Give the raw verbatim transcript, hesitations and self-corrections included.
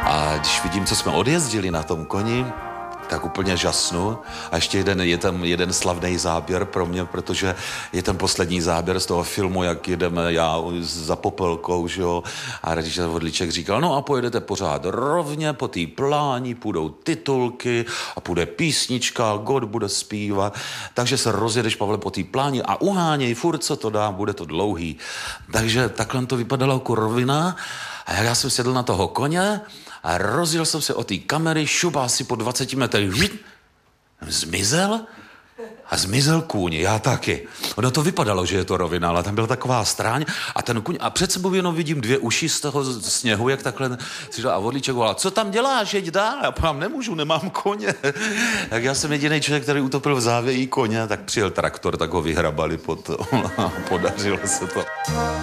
A když vidím, co jsme odjezdili na tom koni, tak úplně žasnu. A ještě jeden, je tam jeden slavný záběr pro mě, protože je ten poslední záběr z toho filmu, jak jedeme já za Popelkou, že jo. A režisér Vodliček říkal, no a pojedete pořád rovně, po té pláni půjdou titulky a půjde písnička, God bude zpívat. Takže se rozjedeš, Pavle, po té pláni a uháněj furt, co to dá, bude to dlouhý. Takže takhle to vypadalo jako rovina. A já jsem sedl na toho koně a rozjel jsem se od té kamery, šup, asi po dvaceti metrech zmizel a zmizel kůň, já taky. Ono to vypadalo, že je to rovina, ale tam byla taková stráň a ten kůň, a před sebou jenom vidím dvě uši z toho sněhu, jak takhle, a Vodlíček volá, co tam děláš, jeď dál, já pám, nemůžu, nemám koně. Tak já jsem jediný člověk, který utopil v závějí koně, tak přijel traktor, tak ho vyhrabali pod to a podařilo se to.